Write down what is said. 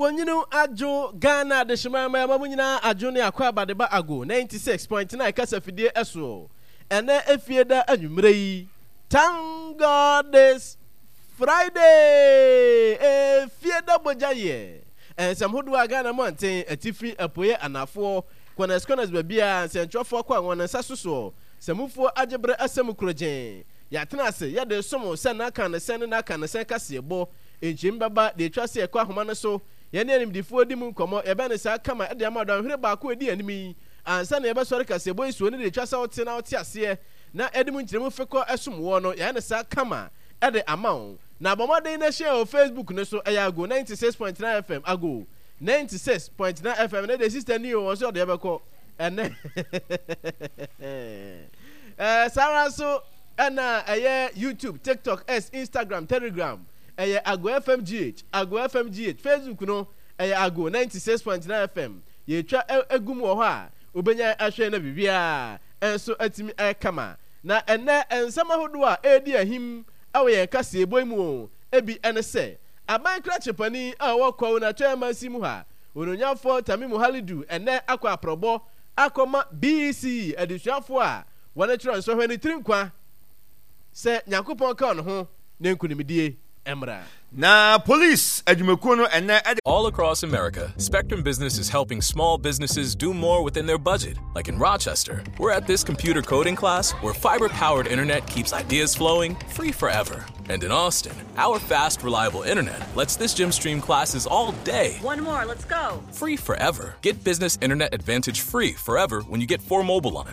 Onyinu ajo Ghana de shimama mamunyina ajo ne akwa badeba ago 96.9 kasafidie eso. Ene efieda anwumre yi. Thank God this Friday. Efieda bojaye. Ensamhodo Ghana mountain atifi apoye anafo konas babia sentwofo kwa wona sasoso. Samufo ajebre asem krojen. Ya tenase ya de somo se na kan sen kasebo. Enchimbaba de twase ekwa homa no so. Yene animdifo di mu nkomo ebe ne sa kama e de amadon hwere ba ko edi animi ansa na ebe sori kasebo isuo ne de twase wote na wote ase na edimu nkyeremu fekọ esomwo no ya ne sa kama e de amawo na abomoden na share o Facebook no so Ago 96.9 FM Ago 96.9 FM na de sister ni o so de ebekọ ene Sarah so na YouTube, TikTok, Instagram, Telegram Ago FMGH, Facebook no Ago 96.9 FM. Ye twa egum wo ho a obenya ahwe na bibia enso atimi kama. Na ene ensama hodo a edi ahim awe ye kase eboimu ebi ene se aban krachepani a wokọ na twa mansimu ha ononyafo Tamimu Halidu ene akwa aprobo akoma BC adisuafo a wona kiro nso hwani trinkwa se Nyankopon ka no ho na nkunimdie emra. Na police adwumakuo and all across America, Spectrum Business is helping small businesses do more within their budget. Like in Rochester, we're at this computer coding class where fiber-powered internet keeps ideas flowing free forever. And in Austin, our fast, reliable internet lets this gym stream classes all day. One more, let's go. Free forever. Get Business Internet Advantage free forever when you get 4 mobile on it.